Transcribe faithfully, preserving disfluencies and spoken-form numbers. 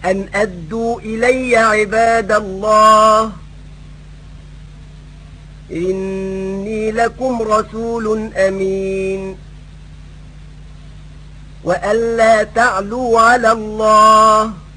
أن أدوا إلي عباد الله إني لكم رسول أمين وألا تعلوا على الله